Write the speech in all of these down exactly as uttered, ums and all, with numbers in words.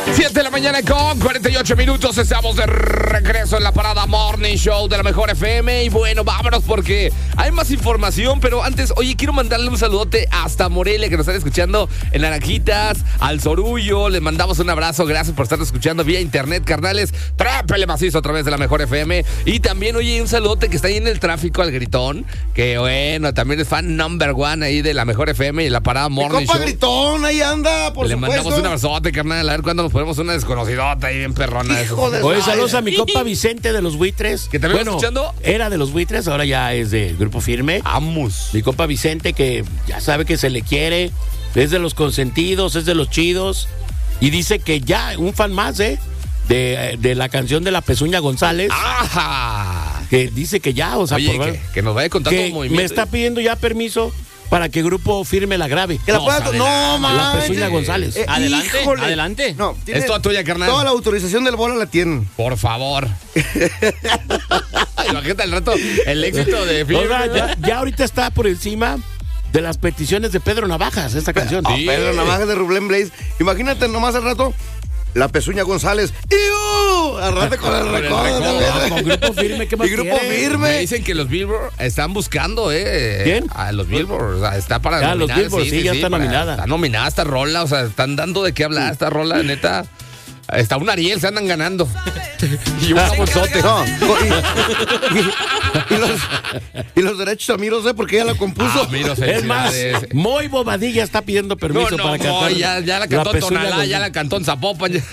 siete de la mañana con cuarenta y ocho minutos. Estamos de regreso en la parada Morning Show de la Mejor F M. Y bueno, vámonos porque hay más información. Pero antes, oye, quiero mandarle un saludote hasta Morelia, que nos están escuchando en Naranjitas, al Sorullo. Les mandamos un abrazo. Gracias por estar escuchando vía internet, carnales. Trépele macizo a través de la Mejor F M. Y también, oye, un saludote que está ahí en el tráfico al Gritón. Que bueno, también es fan number one ahí de la Mejor F M y la parada Morning Show. Gritón, ahí anda, por Le supuesto. mandamos un abrazote, carnal. A ver cuándo nos ponemos una desconocidota ahí bien perrona. Hijo de Oye, saludos a mi compa Vicente de los Buitres. ¿Que también bueno, escuchando? Era de los Buitres, ahora ya es de Grupo Firme. Vamos. Mi compa Vicente, que ya sabe que se le quiere, es de los consentidos, es de los chidos. Y dice que ya, un fan más, ¿eh? De, de la canción de la Pezuña González. ¡Ajá! Que dice que ya, o sea, Oye, por, que, que nos vaya contando que un movimiento. me está pidiendo ya permiso para que Grupo Firme la grabe. Que la No, pueda. adelante. No, La man. Pezuña González. Eh, Adelante, híjole. adelante. No, tiene Es toda tuya, carnal. Toda la autorización del bola la tienen. Por favor. Imagínate al rato el éxito de O Firme. sea, ya, ya ahorita está por encima de las peticiones de Pedro Navajas, esta canción. Ah, Pedro Navajas de Rubén Blaze. Imagínate nomás al rato. La Pezuña González. ¡Iu! Arrate con el Con el recodo. recodo. Ah, con Grupo Firme, ¿qué más Y Grupo quiere? Firme. Me dicen que los Billboard están buscando, ¿eh? ¿Quién? A los Billboard. O sea, está para Ah, los nominar, Billboard, sí, ya está para- nominada. Está nominada esta rola. O sea, están dando de qué hablar esta rola, neta. Está un Ariel, se andan ganando. Y un jamonzote. No, y, y- y los, y los derechos a mí no sé porque ella la compuso. Ah, mira, Es más, felicidades. Moy Bobadilla está pidiendo permiso No, no, para no, cantar. ya, ya la cantó en Pezuña Tonalá, González. ya la cantó en Zapopan. ya-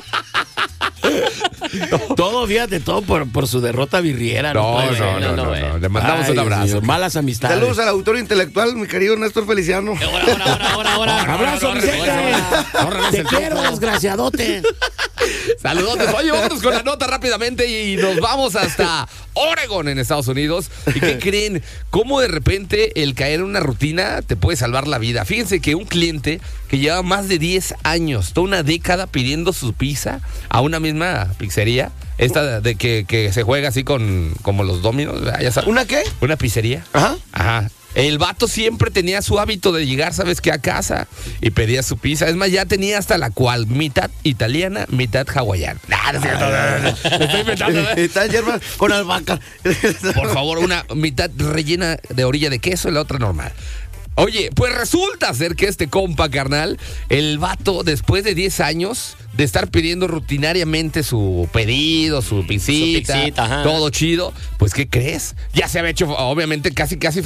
Todo, fíjate, todo por, por su derrota virriera. No, puede no, ser, no, no, eh. no. Le mandamos Ay, un abrazo. Dios mío, malas amistades. Saludos al autor intelectual, mi querido Néstor Feliciano. Ahora, ahora, ahora, ahora, ahora. Abrazo, Ahora, Vicente. ahora, ahora, Te ahora, quiero, ahora. desgraciadote. Saludos. Oye, vámonos con la nota rápidamente y nos vamos hasta Oregon, en Estados Unidos. ¿Y qué creen? ¿Cómo de repente el caer en una rutina te puede salvar la vida? Fíjense que un cliente que lleva más de diez años, toda una década pidiendo su pizza a una misma pizzería, esta de que, que se juega así con como los dominos, ya sabes. ¿Una qué? Una pizzería. Ajá. Ajá. El vato siempre tenía su hábito de llegar, ¿sabes qué? A casa y pedía su pizza. Es más, ya tenía hasta la cual, mitad italiana, mitad hawaiana. Nah, no es cierto, no, no, no. Estoy inventando, ¿eh? Está hierbas con albahaca. Por favor, una mitad rellena de orilla de queso y la otra normal. Oye, pues resulta ser que este compa, carnal, el vato, después de diez años de estar pidiendo rutinariamente su pedido, su pisita, Su pixita, ajá. todo chido, pues, ¿qué crees? Ya se había hecho, obviamente, casi, casi